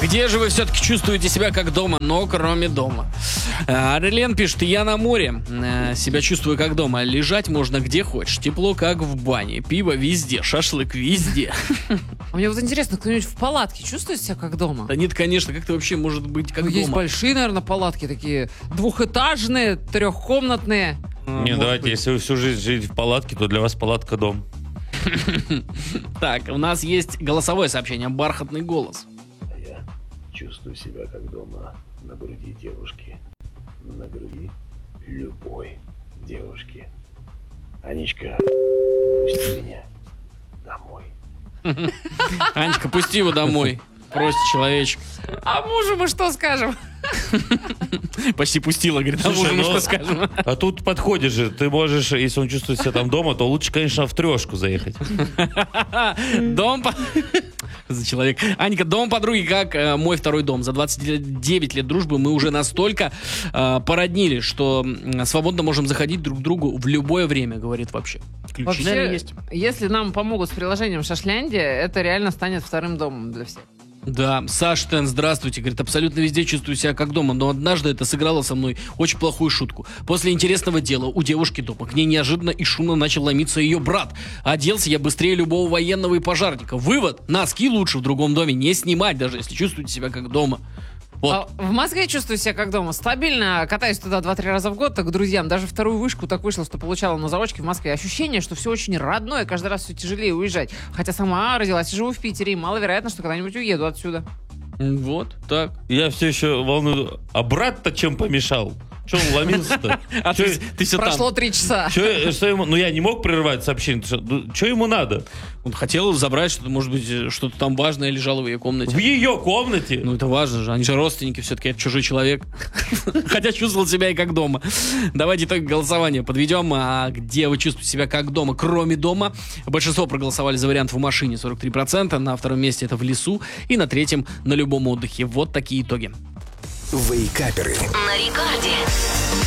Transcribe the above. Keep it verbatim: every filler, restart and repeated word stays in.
Где же вы все-таки чувствуете себя как дома, но кроме дома? Арелен пишет: я на море, себя чувствую как дома. Лежать можно где хочешь, тепло как в бане, пиво везде, шашлык везде. А мне вот интересно, кто-нибудь в палатке чувствует себя как дома? Да нет, конечно, как ты вообще может быть как ну, дома? Есть большие, наверное, палатки такие, двухэтажные, трехкомнатные. А, Не, давайте, быть. Если вы всю жизнь жили в палатке, то для вас палатка дом. Так, у нас есть голосовое сообщение, бархатный голос. Я чувствую себя как дома на груди девушки. На груди любой девушки. Анечка, пусти меня домой. Анечка, пусти его домой. Просит человечек. А мужу мы что скажем? Почти пустила, говорит, а мужу мы что скажем? А тут подходишь же, ты можешь, если он чувствует себя там дома, то лучше, конечно, в трешку заехать. Дом... За человек. Анька, дом подруги как э, мой второй дом. За двадцать девять лет дружбы мы уже настолько э, породнили, что э, свободно можем заходить друг к другу в любое время, говорит вообще. Ключи, вообще, наверное, есть. Если нам помогут с приложением Шашляндия, это реально станет вторым домом для всех. Да, Саш Тен, здравствуйте. Говорит, абсолютно везде чувствую себя как дома, но однажды это сыграло со мной очень плохую шутку. После интересного дела у девушки дома к ней неожиданно и шумно начал ломиться ее брат. Оделся я быстрее любого военного и пожарника. Вывод: носки лучше в другом доме не снимать, даже если чувствуете себя как дома. Вот. А в Москве чувствую себя как дома. Стабильно катаюсь туда два-три раза в год, так к друзьям. Даже вторую вышку так вышло, что получала на заочке в Москве. Ощущение, что все очень родное, каждый раз все тяжелее уезжать. Хотя сама родилась и живу в Питере, и маловероятно, что когда-нибудь уеду отсюда. Вот так. Я все еще волную. А брат-то чем помешал? Че он ломился-то? А ты, ты все Прошло там. три часа. Че, что ему, ну я не мог прерывать сообщение. Что ему надо? Он хотел забрать что-то, может быть, что-то там важное лежало в ее комнате. В ее комнате? Ну это важно же, они же родственники, все-таки это чужой человек. Хотя чувствовал себя и как дома. Давайте итоги голосования подведем. А где вы чувствуете себя как дома, кроме дома? Большинство проголосовали за вариант в машине, сорок три процента. На втором месте это в лесу. И на третьем на любом отдыхе. Вот такие итоги. Вейкаперы. На рекорде.